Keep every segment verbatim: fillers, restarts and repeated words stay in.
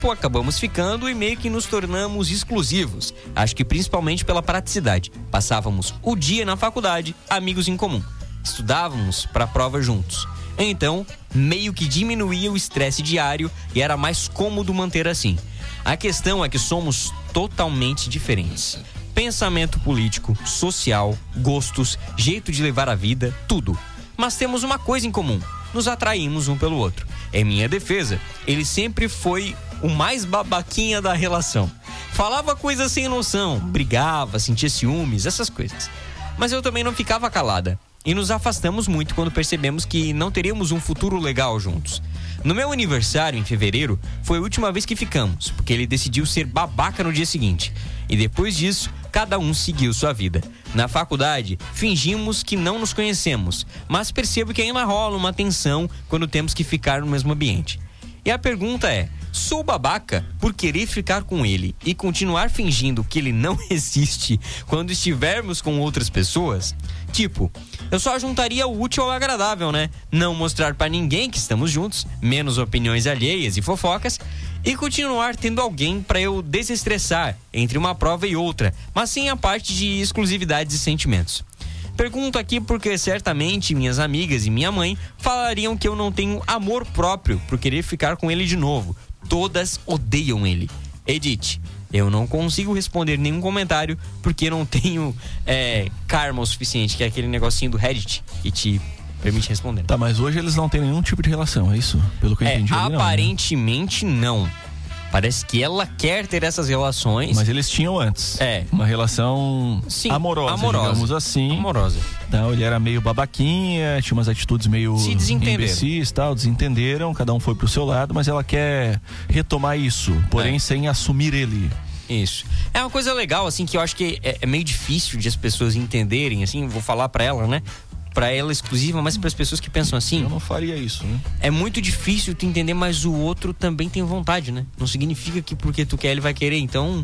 tempo acabamos ficando e meio que nos tornamos exclusivos. Acho que principalmente pela praticidade. Passávamos o dia na faculdade, amigos em comum. Estudávamos para a prova juntos. Então, meio que diminuía o estresse diário e era mais cômodo manter assim. A questão é que somos totalmente diferentes. Pensamento político, social, gostos, jeito de levar a vida, tudo. Mas temos uma coisa em comum. Nos atraímos um pelo outro. Em minha defesa, ele sempre foi o mais babaquinha da relação. Falava coisas sem noção, brigava, sentia ciúmes, essas coisas. Mas eu também não ficava calada. E nos afastamos muito quando percebemos que não teríamos um futuro legal juntos. No meu aniversário, em fevereiro, foi a última vez que ficamos, porque ele decidiu ser babaca no dia seguinte. E depois disso, cada um seguiu sua vida. Na faculdade, fingimos que não nos conhecemos, mas percebo que ainda rola uma tensão quando temos que ficar no mesmo ambiente. E a pergunta é, sou babaca por querer ficar com ele e continuar fingindo que ele não existe quando estivermos com outras pessoas? Tipo, eu só juntaria o útil ao agradável, né? Não mostrar pra ninguém que estamos juntos, menos opiniões alheias e fofocas, e continuar tendo alguém pra eu desestressar entre uma prova e outra, mas sem a parte de exclusividades e sentimentos. Pergunto aqui porque certamente minhas amigas e minha mãe falariam que eu não tenho amor próprio por querer ficar com ele de novo. Todas odeiam ele. Edith, eu não consigo responder nenhum comentário porque não tenho é, karma o suficiente, que é aquele negocinho do Reddit que te permite responder. Tá, mas hoje eles não têm nenhum tipo de relação, é isso? Pelo que eu é, entendi. Aparentemente não, né? não. Parece que ela quer ter essas relações. Mas eles tinham antes. É. Uma relação Sim, amorosa, amorosa, digamos assim. Amorosa. Então ele era meio babaquinha, tinha umas atitudes meio Se desentenderam. imbecis, tal, desentenderam, cada um foi pro seu lado, mas ela quer retomar isso, porém é. sem assumir ele. Isso. É uma coisa legal, assim, que eu acho que é, é meio difícil de as pessoas entenderem, assim, vou falar pra ela, né? Pra ela exclusiva, mas para as pessoas que pensam assim. Eu não faria isso, né? É muito difícil tu entender, mas o outro também tem vontade, né? Não significa que porque tu quer ele vai querer, então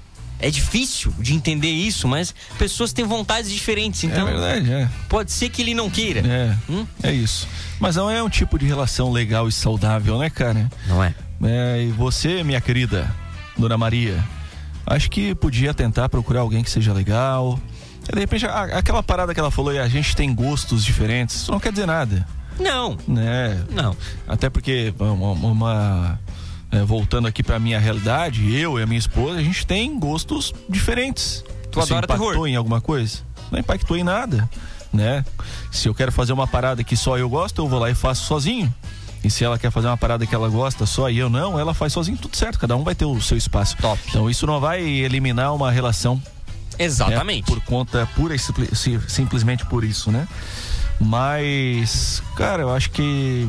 é difícil de entender isso, mas pessoas têm vontades diferentes, então é verdade, é. Pode ser que ele não queira. É, hum? é isso. Mas não é um tipo de relação legal e saudável, né, cara? Não é. É, e você, minha querida Dona Maria, acho que podia tentar procurar alguém que seja legal. De repente, aquela parada que ela falou, a gente tem gostos diferentes, isso não quer dizer nada. Não. Né? Não. Até porque, uma, uma é, voltando aqui pra minha realidade, eu e a minha esposa, a gente tem gostos diferentes. Tu Isso adora impactou terror? Em alguma coisa? Não impactou em nada, né? Se eu quero fazer uma parada que só eu gosto, eu vou lá e faço sozinho. E se ela quer fazer uma parada que ela gosta só e eu não, ela faz sozinho, tudo certo, cada um vai ter o seu espaço. Top. Então isso não vai eliminar uma relação. Exatamente. É, por conta pura e simplesmente por isso, né? Mas, cara, eu acho que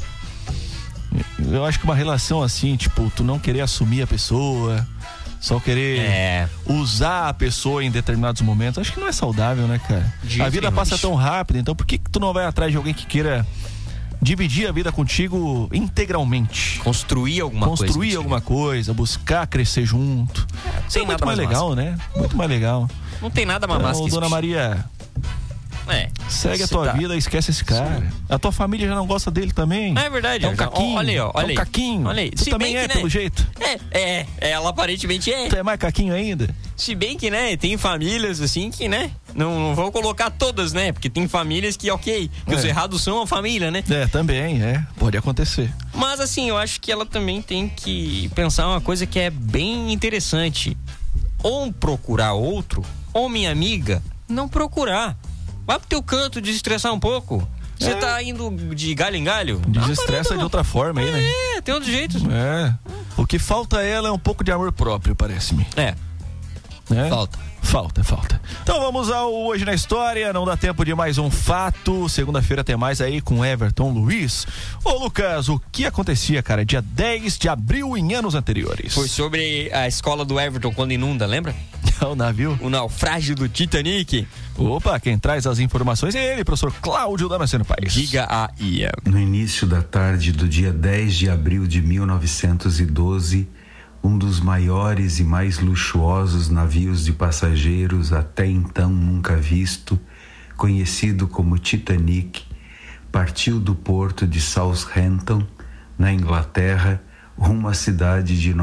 eu acho que uma relação assim, tipo, tu não querer assumir a pessoa, só querer é. usar a pessoa em determinados momentos, acho que não é saudável, né, cara? De a vida passa tão rápido, então por que que tu não vai atrás de alguém que queira dividir a vida contigo integralmente? Construir alguma Construir coisa. Construir alguma coisa, buscar crescer junto. É, sem é nada muito mais, mais legal, massa. né? Muito mais legal. Não tem nada mais massa então, que isso. Dona Maria, é, segue a tua tá... vida e esquece esse cara. Sim. A tua família já não gosta dele também. É verdade. É um caquinho. Olha aí, ó. Olha é um caquinho. Olha aí. Tu Se também bem é, que, né? pelo jeito. É, é, ela aparentemente é. Tu é mais caquinho ainda? Se bem que, né, tem famílias assim que, né, não, não vão colocar todas, né? Porque tem famílias que, ok, que é. os errados são a família, né? É, também, é. Pode acontecer. Mas, assim, eu acho que ela também tem que pensar uma coisa que é bem interessante. Ou procurar outro, ou minha amiga, não procurar. Vai pro teu canto desestressar um pouco. Você é. tá indo de galho em galho? Desestressa de outra forma aí, né? É, tem outro jeito. É. O que falta a ela é um pouco de amor próprio, parece-me. É. É. Falta. Falta, falta. Então vamos ao Hoje na História. Não dá tempo de mais um fato. Segunda-feira tem mais aí com Everton Luiz. Ô Lucas, o que acontecia, cara, dia dez de abril em anos anteriores? Foi sobre a escola do Everton quando inunda, lembra? O navio. O naufrágio do Titanic. Opa, quem traz as informações é ele, professor Cláudio Damasceno Paes. Diga aí. No início da tarde do dia dez de abril de mil novecentos e doze, um dos maiores e mais luxuosos navios de passageiros até então nunca visto, conhecido como Titanic, partiu do porto de Southampton, na Inglaterra, rumo à cidade de